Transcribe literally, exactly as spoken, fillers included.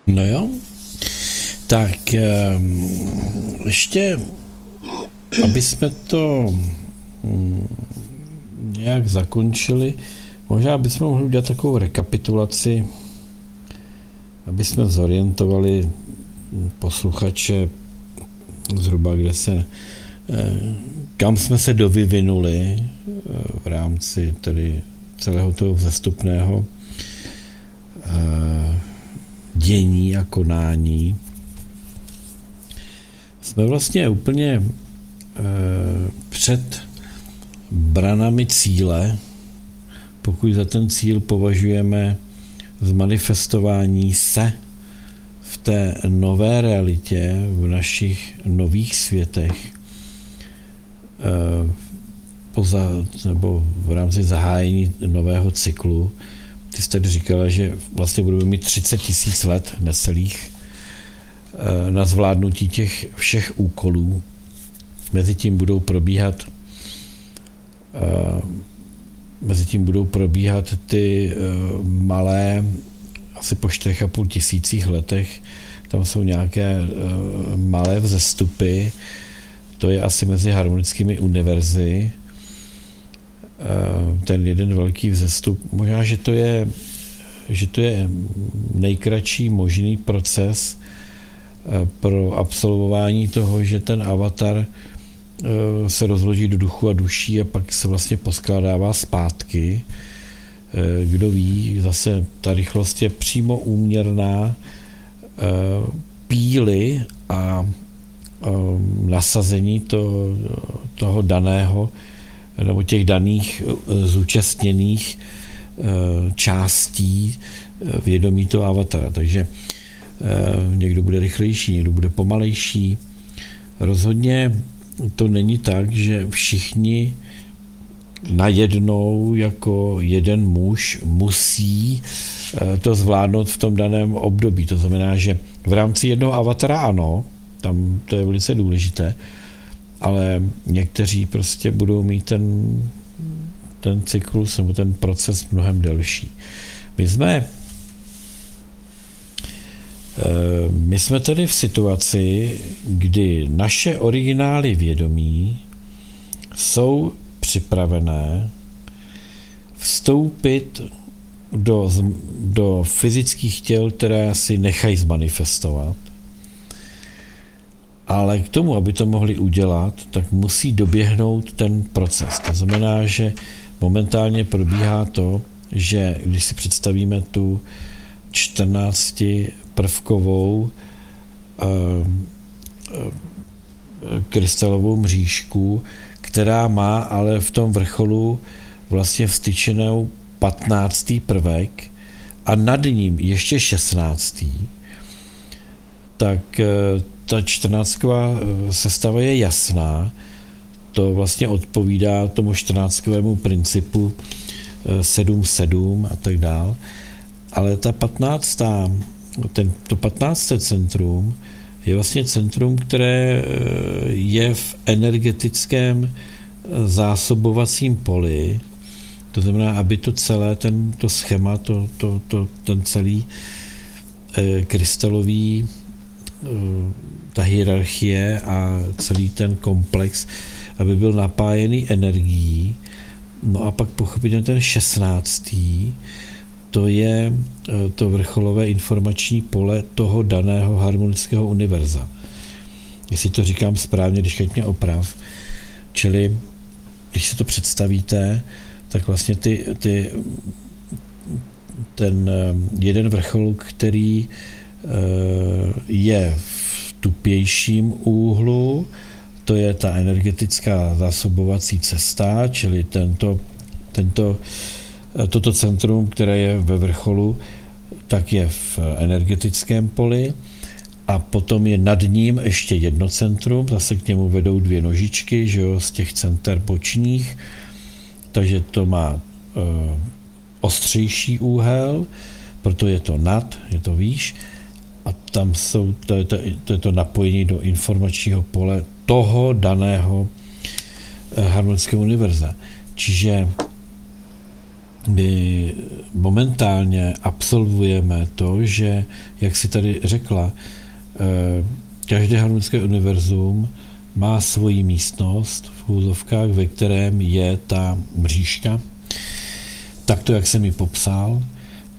No jo, tak ehm, ještě, aby jsme to mm, nějak zakončili, možná bychom mohli udělat takovou rekapitulaci, aby jsme zorientovali posluchače zhruba, kde se, kam jsme se dovyvinuli v rámci tedy celého toho vzestupného dění a konání. Jsme vlastně úplně před branami cíle, pokud za ten cíl považujeme zmanifestování se v té nové realitě, v našich nových světech, poza, nebo v rámci zahájení nového cyklu. Ty jsi tady říkala, že vlastně budeme mít třicet tisíc let necelých na zvládnutí těch všech úkolů. Mezitím budou probíhat Mezitím budou probíhat ty malé, asi po čtyřech a půl tisících letech, tam jsou nějaké malé vzestupy, to je asi mezi harmonickými univerzy, ten jeden velký vzestup. Možná, že to je, že to je nejkratší možný proces pro absolvování toho, že ten avatar se rozloží do duchu a duší a pak se vlastně poskládává zpátky. Kdo ví, zase ta rychlost je přímo úměrná píly a nasazení to, toho daného nebo těch daných zúčastněných částí vědomí toho avatara. Takže někdo bude rychlejší, někdo bude pomalejší. Rozhodně to není tak, že všichni najednou jako jeden muž musí to zvládnout v tom daném období. To znamená, že v rámci jednoho avatara ano, tam to je velice důležité, ale někteří prostě budou mít ten, ten cyklus nebo ten proces mnohem delší. My jsme My jsme tedy v situaci, kdy naše originály vědomí jsou připravené vstoupit do, do fyzických těl, které si nechají zmanifestovat. Ale k tomu, aby to mohli udělat, tak musí doběhnout ten proces. To znamená, že momentálně probíhá to, že když si představíme tu čtrnácti prvkovou uh, uh, krystalovou mřížku, která má ale v tom vrcholu vlastně vstyčenou patnáctý prvek a nad ním ještě šestnáctý, tak uh, ta čtrnáctková sestava je jasná. To vlastně odpovídá tomu čtrnáctkovému principu sedm sedm a tak dál. Ale ta patnáctá, ten, to patnácté centrum je vlastně centrum, které je v energetickém zásobovacím poli. To znamená, aby to celé, ten, to schéma, to, to, to, ten celý eh, krystalový, eh, ta hierarchie a celý ten komplex, aby byl napájený energií. No a pak pochopitelně ten šestnáctý, to je to vrcholové informační pole toho daného harmonického univerza. Jestli to říkám správně, když mě oprav. Čili, když si to představíte, tak vlastně ty, ty, ten jeden vrchol, který je v tupějším úhlu, to je ta energetická zásobovací cesta, čili tento, tento Toto centrum, které je ve vrcholu, tak je v energetickém poli a potom je nad ním ještě jedno centrum, zase k němu vedou dvě nožičky, že jo, z těch center bočních, takže to má e, ostřejší úhel, proto je to nad, je to výš a tam jsou, to je to, to, je to napojení do informačního pole toho daného e, harmonického univerza. Čiže my momentálně absolvujeme to, že, jak si tady řekla, každé harmonické univerzum má svoji místnost v úzovkách, ve kterém je ta mřížka, takto, jak jsem ji popsal,